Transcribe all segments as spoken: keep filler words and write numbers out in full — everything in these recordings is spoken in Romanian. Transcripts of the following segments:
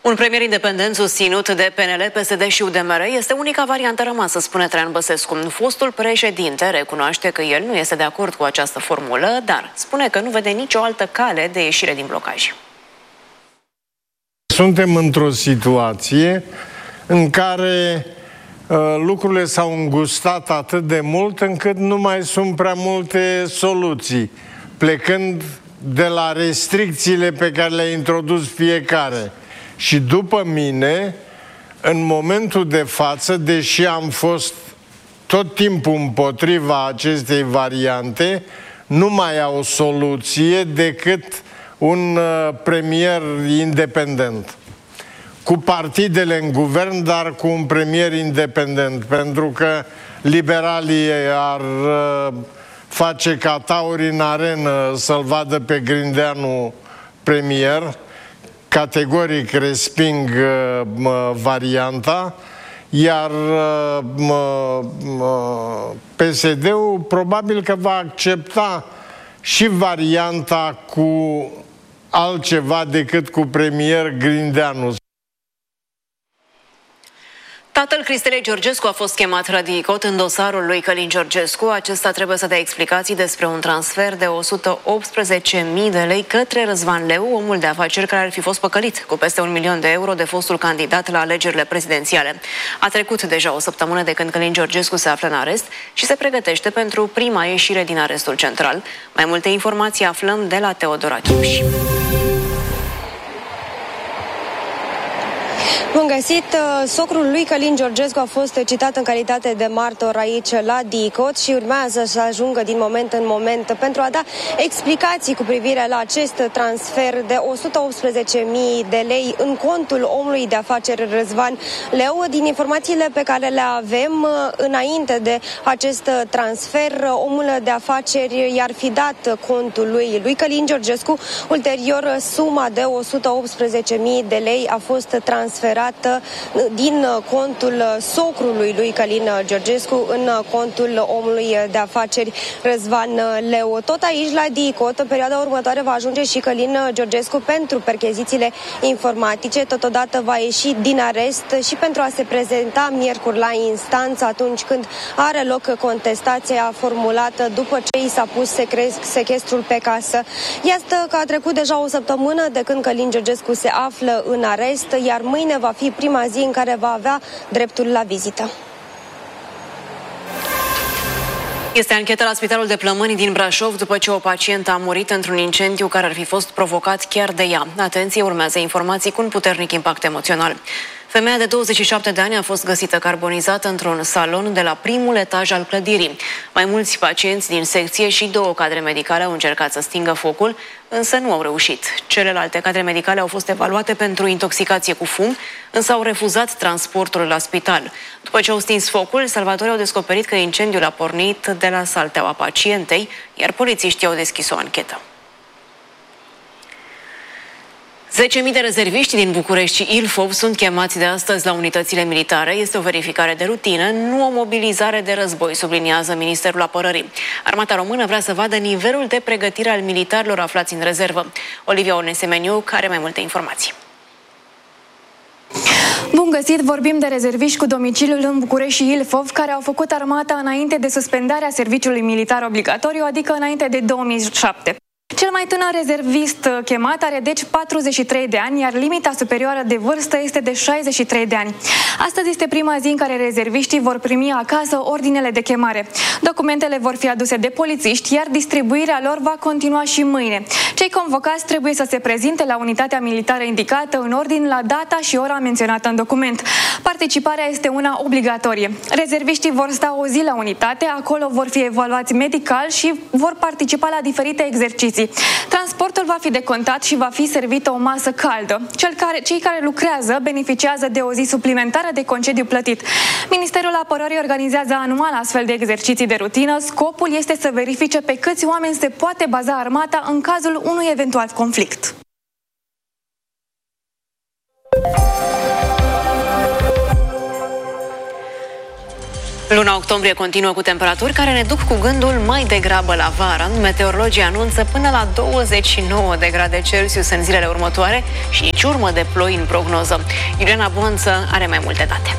Un premier independent susținut de P N L, P S D și U D M R este unica variantă rămasă, spune Traian Băsescu. Fostul președinte recunoaște că el nu este de acord cu această formulă, dar spune că nu vede nicio altă cale de ieșire din blocaj. Suntem într-o situație în care uh, lucrurile s-au îngustat atât de mult încât nu mai sunt prea multe soluții, plecând de la restricțiile pe care le-a introdus fiecare. Și după mine, în momentul de față, deși am fost tot timpul împotriva acestei variante, nu mai au soluție decât un uh, premier independent. Cu partidele în guvern, dar cu un premier independent. Pentru că liberalii ar uh, face ca tauri în arenă să-l vadă pe Grindeanu premier. Categoric resping uh, varianta, iar uh, uh, P S D-ul probabil că va accepta și varianta cu altceva decât cu premier Grindeanu. Tatăl Cristelei Georgescu a fost chemat la DICOT în dosarul lui Călin Georgescu. Acesta trebuie să dea explicații despre un transfer de o sută optsprezece mii de lei către Răzvan Leu, omul de afaceri care ar fi fost păcălit cu peste un milion de euro de fostul candidat la alegerile prezidențiale. A trecut deja o săptămână de când Călin Georgescu se află în arest și se pregătește pentru prima ieșire din arestul central. Mai multe informații aflăm de la Teodora Chipș. Bun găsit! Socrul lui Călin Georgescu a fost citat în calitate de martor aici la DICOT și urmează să ajungă din moment în moment pentru a da explicații cu privire la acest transfer de o sută optsprezece mii de lei în contul omului de afaceri Răzvan Leu. Din informațiile pe care le avem, înainte de acest transfer, omul de afaceri i-ar fi dat contul lui, lui Călin Georgescu. Ulterior, suma de o sută optsprezece mii de lei a fost transferată din contul socrului lui Călin Georgescu în contul omului de afaceri Răzvan Leu. Tot aici, la DICOT, în perioada următoare va ajunge și Călin Georgescu pentru perchezițiile informatice. Totodată va ieși din arest și pentru a se prezenta miercuri la instanță, atunci când are loc contestația formulată după ce i s-a pus sechestrul pe casă. Iată că a trecut deja o săptămână de când Călin Georgescu se află în arest, iar mâine va fi prima zi în care va avea dreptul la vizită. Este anchetă la Spitalul de Plămâni din Brașov după ce o pacientă a murit într-un incendiu care ar fi fost provocat chiar de ea. Atenție, urmează informații cu un puternic impact emoțional. Femeia de douăzeci și șapte de ani a fost găsită carbonizată într-un salon de la primul etaj al clădirii. Mai mulți pacienți din secție și două cadre medicale au încercat să stingă focul, însă nu au reușit. Celelalte cadre medicale au fost evaluate pentru intoxicație cu fum, însă au refuzat transportul la spital. După ce au stins focul, salvatorii au descoperit că incendiul a pornit de la salteaua pacientei, iar polițiștii au deschis o anchetă. zece mii de rezerviști din București și Ilfov sunt chemați de astăzi la unitățile militare. Este o verificare de rutină, nu o mobilizare de război, subliniază Ministerul Apărării. Armata Română vrea să vadă nivelul de pregătire al militarilor aflați în rezervă. Olivia Onesemeniu are mai multe informații. Bun găsit! Vorbim de rezerviști cu domiciliul în București și Ilfov, care au făcut armata înainte de suspendarea serviciului militar obligatoriu, adică înainte de două mii șapte. Cel mai tânăr rezervist chemat are deci patruzeci și trei de ani, iar limita superioară de vârstă este de șaizeci și trei de ani. Astăzi este prima zi în care rezerviștii vor primi acasă ordinele de chemare. Documentele vor fi aduse de polițiști, iar distribuirea lor va continua și mâine. Cei convocați trebuie să se prezinte la unitatea militară indicată în ordine la data și ora menționată în document. Participarea este una obligatorie. Rezerviștii vor sta o zi la unitate, acolo vor fi evaluați medical și vor participa la diferite exerciții. Transportul va fi decontat și va fi servită o masă caldă. Cel care, cei care lucrează beneficiază de o zi suplimentară de concediu plătit. Ministerul Apărării organizează anual astfel de exerciții de rutină. Scopul este să verifice pe câți oameni se poate baza armata în cazul unui eventual conflict. Luna octombrie continuă cu temperaturi care ne duc cu gândul mai degrabă la vară. Meteorologii anunță până la douăzeci și nouă de grade Celsius în zilele următoare și nici urmă de ploi în prognoză. Iuliana Bonță are mai multe date.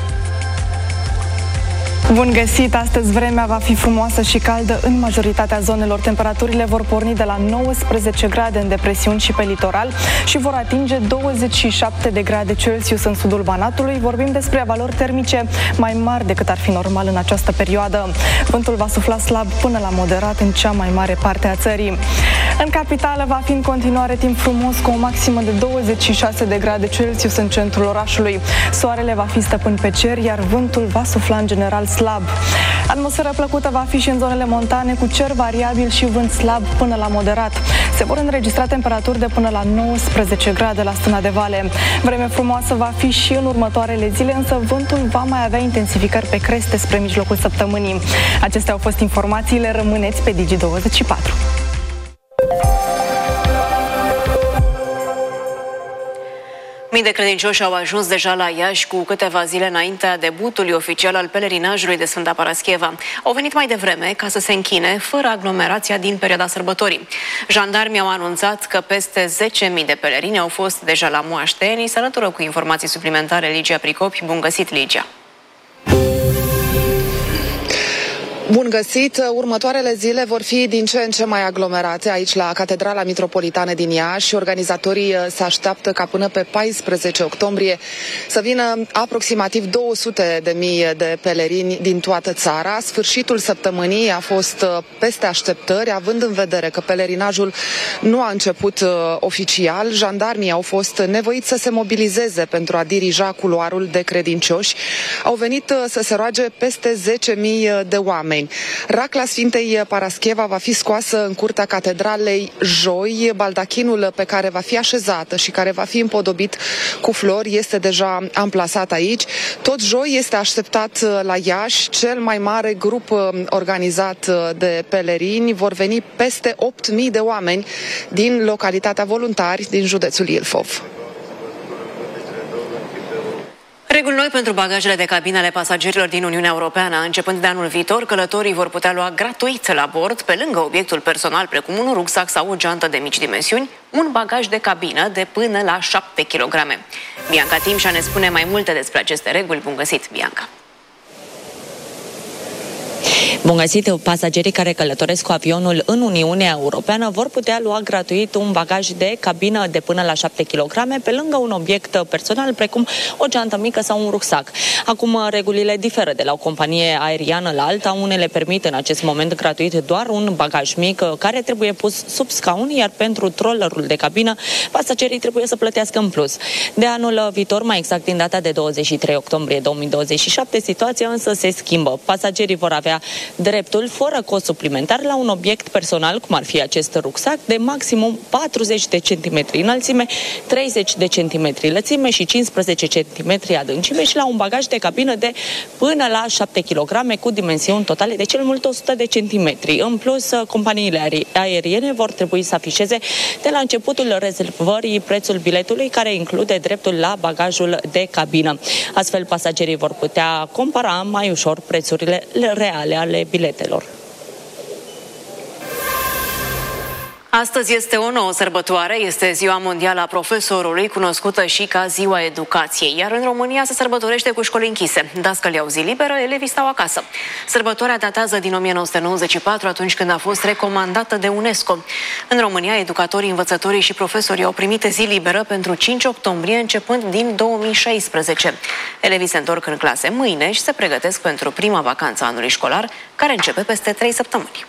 Bun găsit! Astăzi vremea va fi frumoasă și caldă în majoritatea zonelor. Temperaturile vor porni de la nouăsprezece grade în depresiuni și pe litoral și vor atinge douăzeci și șapte de grade Celsius în sudul Banatului. Vorbim despre valori termice mai mari decât ar fi normal în această perioadă. Vântul va sufla slab până la moderat în cea mai mare parte a țării. În capitală va fi în continuare timp frumos cu o maximă de douăzeci și șase de grade Celsius în centrul orașului. Soarele va fi stăpân pe cer, iar vântul va sufla în general slab. Atmosfera plăcută va fi și în zonele montane, cu cer variabil și vânt slab până la moderat. Se vor înregistra temperaturi de până la nouăsprezece grade la Stâna de Vale. Vreme frumoasă va fi și în următoarele zile, însă vântul va mai avea intensificări pe creste spre mijlocul săptămânii. Acestea au fost informațiile, rămâneți pe Digi douăzeci și patru. Mii de credincioși au ajuns deja la Iași cu câteva zile înaintea debutului oficial al pelerinajului de Sfânta Parascheva. Au venit mai devreme ca să se închine fără aglomerația din perioada sărbătorii. Jandarmii au anunțat că peste zece mii de pelerini au fost deja la moaște. Ni se alătură cu informații suplimentare Ligia Pricopi. Bun găsit, Ligia! Bun găsit! Următoarele zile vor fi din ce în ce mai aglomerate aici la Catedrala Mitropolitană din Iași. Organizatorii se așteaptă ca până pe paisprezece octombrie să vină aproximativ două sute de mii de pelerini din toată țara. Sfârșitul săptămânii a fost peste așteptări, având în vedere că pelerinajul nu a început oficial. Jandarmii au fost nevoiți să se mobilizeze pentru a dirija culoarul de credincioși. Au venit să se roage peste zece mii de oameni. Racla Sfintei Parascheva va fi scoasă în curtea catedralei joi. Baldachinul pe care va fi așezată și care va fi împodobit cu flori este deja amplasat aici. Tot joi este așteptat la Iași cel mai mare grup organizat de pelerini. Vor veni peste opt mii de oameni din localitatea Voluntari din județul Ilfov. Reguli noi pentru bagajele de cabină ale pasagerilor din Uniunea Europeană. Începând de anul viitor, călătorii vor putea lua gratuit la bord, pe lângă obiectul personal, precum un rucsac sau o geantă de mici dimensiuni, un bagaj de cabină de până la șapte kilograme. Bianca Timșa ne spune mai multe despre aceste reguli. Bun găsit, Bianca! Bun găsit! Pasagerii care călătoresc cu avionul în Uniunea Europeană vor putea lua gratuit un bagaj de cabină de până la șapte kilograme, pe lângă un obiect personal, precum o geantă mică sau un rucsac. Acum, regulile diferă de la o companie aeriană la alta. Unele permit în acest moment gratuit doar un bagaj mic care trebuie pus sub scaun, iar pentru trollerul de cabină, pasagerii trebuie să plătească în plus. De anul viitor, mai exact din data de douăzeci și trei octombrie două mii douăzeci și șapte, situația însă se schimbă. Pasagerii vor avea dreptul, fără cost suplimentar, la un obiect personal, cum ar fi acest rucsac, de maximum patruzeci de centimetri înălțime, treizeci de centimetri lățime și cincisprezece centimetri adâncime și la un bagaj de cabină de până la șapte kilograme cu dimensiuni totale de cel mult o sută de centimetri. În plus, companiile aeriene vor trebui să afișeze de la începutul rezervării prețul biletului, care include dreptul la bagajul de cabină. Astfel, pasagerii vor putea compara mai ușor prețurile reale ale biletelor. Astăzi este o nouă sărbătoare, este Ziua Mondială a Profesorului, cunoscută și ca Ziua Educației, iar în România se sărbătorește cu școli închise. Dascălii au zi liberă, elevii stau acasă. Sărbătoarea datează din o mie nouă sute nouăzeci și patru, atunci când a fost recomandată de UNESCO. În România, educatorii, învățătorii și profesorii au primit zi liberă pentru cinci octombrie, începând din două mii șaisprezece. Elevii se întorc în clase mâine și se pregătesc pentru prima vacanță a anului școlar, care începe peste trei săptămâni.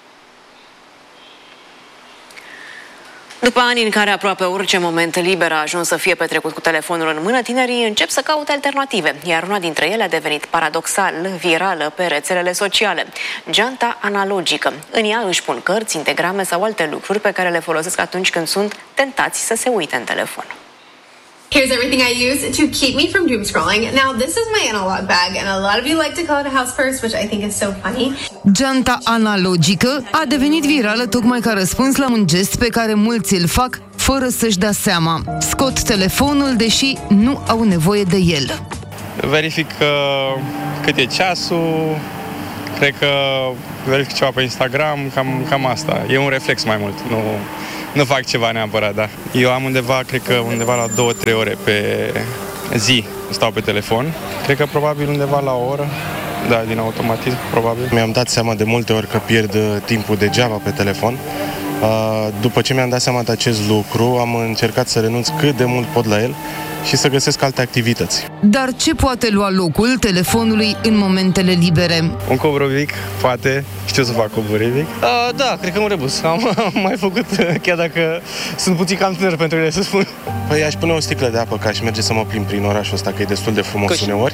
După ani în care aproape orice moment liber a ajuns să fie petrecut cu telefonul în mână, tinerii încep să caute alternative, iar una dintre ele a devenit paradoxal virală pe rețelele sociale: geanta analogică. În ea își pun cărți, integrame sau alte lucruri pe care le folosesc atunci când sunt tentați să se uite în telefon. Here's everything I use to keep me from doom scrolling. Now, this is my analog bag, and a lot of you like to call it a house purse, which I think is so funny. Geanta analogică a devenit virală tocmai ca răspuns la un gest pe care mulți îl fac fără să-și dea seama. Scot telefonul, deși nu au nevoie de el. Verific cât e ceasul, cred că verific ceva pe Instagram, cam, cam asta. E un reflex mai mult, nu, nu fac ceva neapărat, da. Eu am undeva, cred că undeva la două trei ore pe zi stau pe telefon. Cred că probabil undeva la o oră. Da, din automatism, probabil. Mi-am dat seama de multe ori că pierd timpul degeaba pe telefon. După ce mi-am dat seama de acest lucru, am încercat să renunț cât de mult pot la el și să găsesc alte activități. Dar ce poate lua locul telefonului în momentele libere? Un covrovic, poate. Știu să fac covrovic. Uh, da, cred că un rebus. Am, am mai făcut, chiar dacă sunt puțin cam tânăr pentru ele, să spun. Păi aș pune o sticlă de apă, că aș merge să mă plimb prin orașul ăsta, că e destul de frumos Căci. uneori.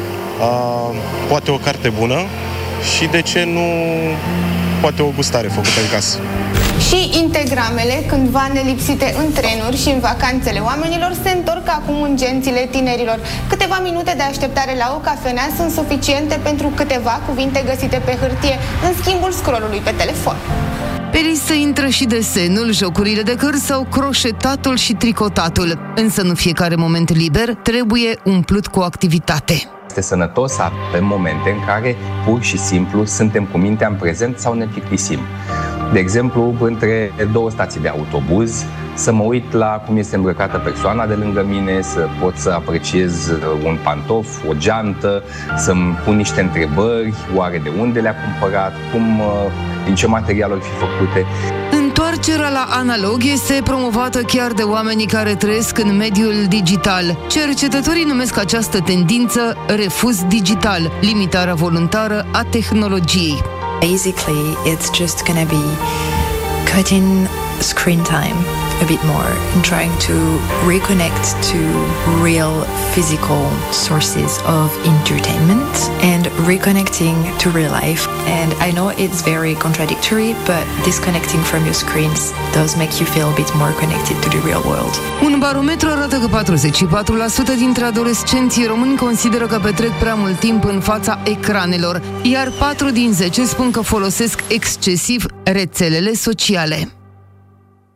Uh, poate o carte bună și, de ce nu, poate o gustare făcută în casă. Și Instagramele, cândva nelipsite în trenuri și în vacanțele oamenilor, se întorc acum în gențile tinerilor. Câteva minute de așteptare la o cafenea sunt suficiente pentru câteva cuvinte găsite pe hârtie, în schimbul scrollului pe telefon. Pe listă intră și desenul, jocurile de cărți sau croșetatul și tricotatul. Însă nu fiecare moment liber trebuie umplut cu activitate. Este sănătos să avem momente în care pur și simplu suntem cu mintea în prezent sau ne plictisim. De exemplu, între două stații de autobuz, să mă uit la cum este îmbrăcată persoana de lângă mine, să pot să apreciez un pantof, o geantă, să-mi pun niște întrebări, oare de unde le-a cumpărat, cum, din ce material ar fi făcute. Întoarcerea la analog este promovată chiar de oamenii care trăiesc în mediul digital. Cercetătorii numesc această tendință refuz digital, limitarea voluntară a tehnologiei. Basically, it's just gonna be cutting screen time a bit more and trying to reconnect to real physical sources of entertainment and reconnecting to real life. And I know it's very contradictory, but disconnecting from your screens does make you feel a bit more connected to the real world. Un barometru arată că patruzeci și patru la sută dintre adolescenții români consideră că petrec prea mult timp în fața ecranelor, iar patru din zece spun că folosesc excesiv rețelele sociale.